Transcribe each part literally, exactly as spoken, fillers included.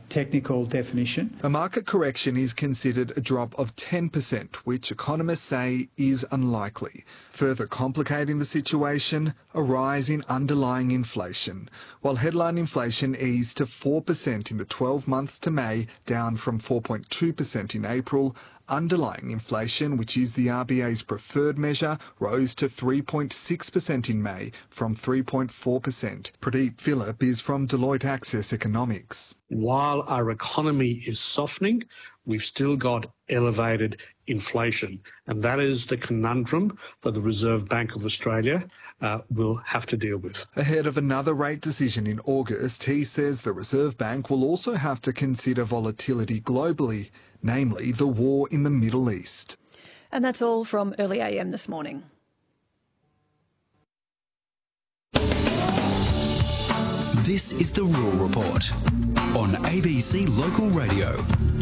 technical definition. A market correction is considered a drop of ten percent, which economists say is unlikely. Further complicating the situation, a rise in underlying inflation. While headline inflation eased to four percent in the twelve months to May, down from four point two percent in April, underlying inflation, which is the R B A's preferred measure, rose to three point six percent in May from three point four percent. Pradeep Phillip is from Deloitte Access Economics. While our economy is softening, we've still got elevated inflation, and that is the conundrum that the Reserve Bank of Australia uh, will have to deal with. Ahead of another rate decision in August, he says the Reserve Bank will also have to consider volatility globally, namely the war in the Middle East. And that's all from Early A M this morning. This is the Rural Report on A B C Local Radio.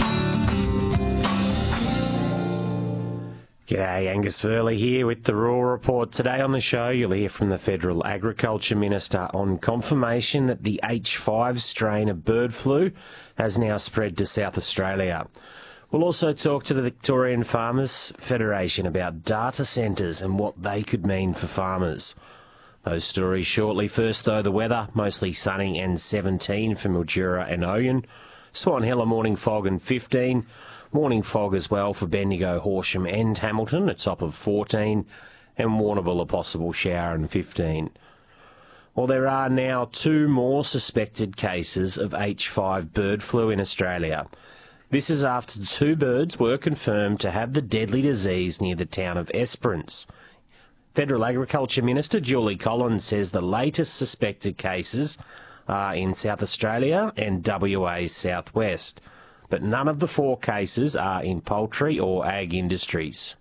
G'day, Angus Verley here with the Rural Report. Today on the show, you'll hear from the Federal Agriculture Minister on confirmation that the H five strain of bird flu has now spread to South Australia. We'll also talk to the Victorian Farmers Federation about data centres and what they could mean for farmers. Those stories shortly. First, though, the weather, mostly sunny and seventeen for Mildura and Oyen. Swan Hill, a morning fog and fifteen. Morning fog as well for Bendigo, Horsham and Hamilton, a top of fourteen. And Warrnambool, a possible shower and fifteen. Well, there are now two more suspected cases of H five bird flu in Australia. This is after the two birds were confirmed to have the deadly disease near the town of Esperance. Federal Agriculture Minister Julie Collins says the latest suspected cases are in South Australia and W A's southwest, but none of the four cases are in poultry or ag industries.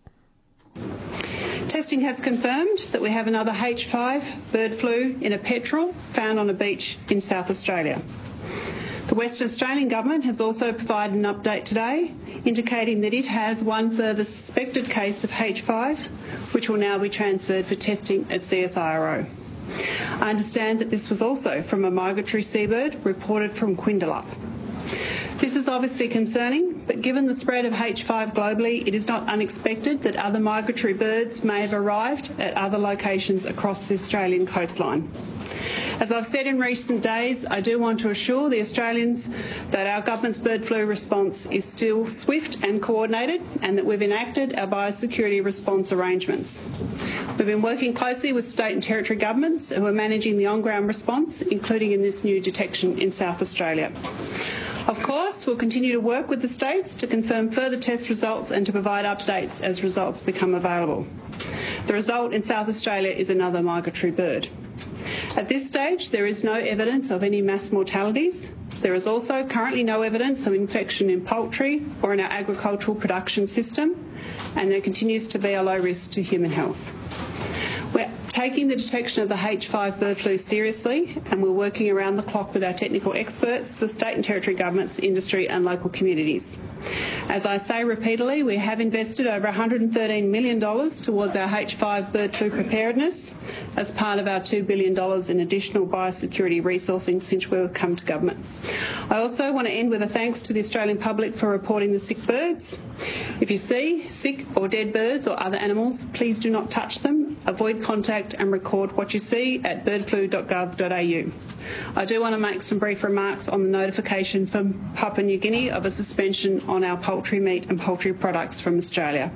Testing has confirmed that we have another H five bird flu in a petrel found on a beach in South Australia. The Western Australian Government has also provided an update today indicating that it has one further suspected case of H five, which will now be transferred for testing at C S I R O. I understand that this was also from a migratory seabird reported from Quindalup. This is obviously concerning, but given the spread of H five globally, it is not unexpected that other migratory birds may have arrived at other locations across the Australian coastline. As I've said in recent days, I do want to assure the Australians that our government's bird flu response is still swift and coordinated, and that we've enacted our biosecurity response arrangements. We've been working closely with state and territory governments who are managing the on-ground response, including in this new detection in South Australia. Of course, we'll continue to work with the states to confirm further test results and to provide updates as results become available. The result in South Australia is another migratory bird. At this stage, there is no evidence of any mass mortalities. There is also currently no evidence of infection in poultry or in our agricultural production system, and there continues to be a low risk to human health. We're taking the detection of the H five bird flu seriously, and we're working around the clock with our technical experts, the state and territory governments, industry and local communities. As I say repeatedly, we have invested over one hundred thirteen million dollars towards our H five bird flu preparedness as part of our two billion dollars in additional biosecurity resourcing since we've come to government. I also want to end with a thanks to the Australian public for reporting the sick birds. If you see sick or dead birds or other animals, please do not touch them, avoid contact and record what you see at bird flu dot gov dot a u. I do want to make some brief remarks on the notification from Papua New Guinea of a suspension on our poultry meat and poultry products from Australia.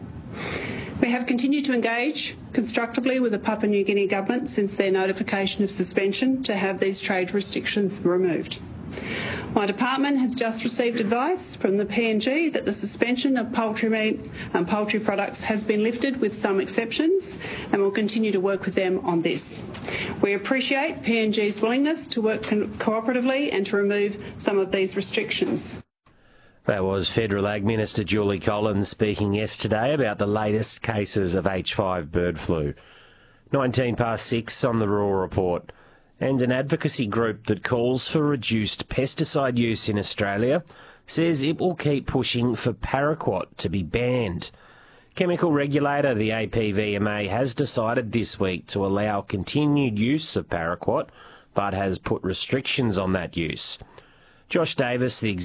We have continued to engage constructively with the Papua New Guinea government since their notification of suspension to have these trade restrictions removed. My department has just received advice from the P N G that the suspension of poultry meat and poultry products has been lifted with some exceptions, and will continue to work with them on this. We appreciate P N G's willingness to work co- cooperatively and to remove some of these restrictions. That was Federal Ag Minister Julie Collins speaking yesterday about the latest cases of H five bird flu. nineteen past six on the Rural Report. And an advocacy group that calls for reduced pesticide use in Australia says it will keep pushing for paraquat to be banned. Chemical regulator, the A P V M A, has decided this week to allow continued use of paraquat, but has put restrictions on that use. Josh Davis, the